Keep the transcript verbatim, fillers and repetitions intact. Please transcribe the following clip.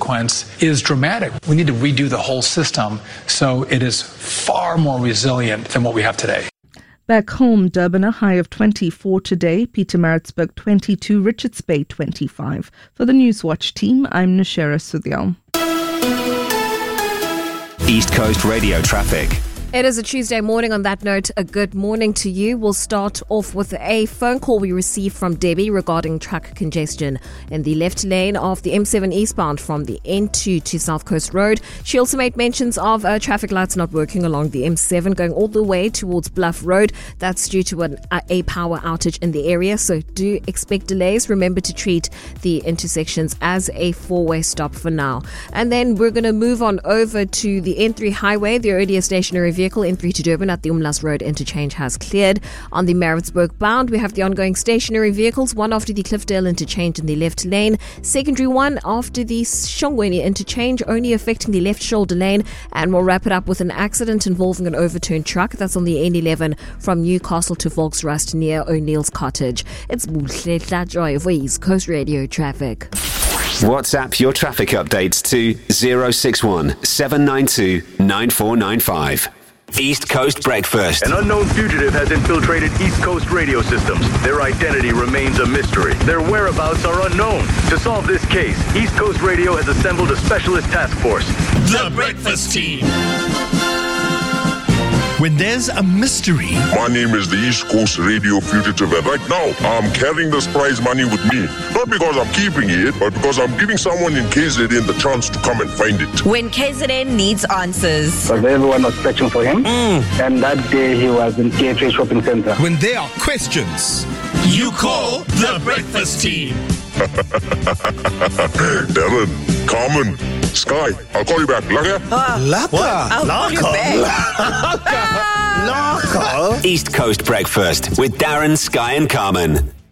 consequence is dramatic. We need to redo the whole system so it is far more resilient than what we have today. Back home, Durban, a high of twenty-four today, Pietermaritzburg twenty-two, Richards Bay twenty-five. For the Newswatch team, I'm Nashera Sudhyal. East Coast Radio traffic. It is a Tuesday morning. On that note, a good morning to you. We'll start off with a phone call we received from Debbie regarding truck congestion in the left lane of the M seven eastbound from the N two to South Coast Road. She also made mentions of uh, traffic lights not working along the M seven going all the way towards Bluff Road. That's due to an, a power outage in the area, so do expect delays. Remember to treat the intersections as a four-way stop for now. And then we're going to move on over to the N three highway. The earlier stationary vehicle N three to Durban at the Umlas Road interchange has cleared. On the Maritzburg bound, we have the ongoing stationary vehicles, one after the Cliffdale interchange in the left lane, secondary one after the Shongweni interchange, only affecting the left shoulder lane, and we'll wrap it up with an accident involving an overturned truck. That's on the N eleven from Newcastle to Volksrust near O'Neill's Cottage. It's Muhle Tlajoy for East Coast Radio Traffic. WhatsApp your traffic updates to zero six one seven nine two nine four nine five. East Coast Breakfast. An unknown fugitive has infiltrated East Coast radio systems. Their identity remains a mystery. Their whereabouts are unknown. To solve this case, East Coast Radio has assembled a specialist task force. The Breakfast Team. When there's a mystery. My name is the East Coast Radio Fugitive, and right now I'm carrying this prize money with me. Not because I'm keeping it, but because I'm giving someone in K Z N the chance to come and find it. When K Z N needs answers. Because everyone was searching for him, mm. and that day he was in K F A Shopping Center. When there are questions, you call the Breakfast Team. Darren, Carmen, Sky, I'll call you back. Laka? Uh, Laka? I'll call you back. Laka? East Coast Breakfast with Darren, Sky and Carmen.